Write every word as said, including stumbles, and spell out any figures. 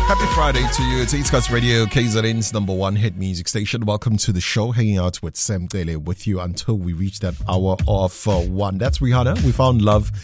Happy Friday to you. It's East Coast Radio, K Z N's number one hit music station. Welcome to the show, hanging out with Sam Tele with you until we reach that hour of uh, one. That's Rihanna. We found love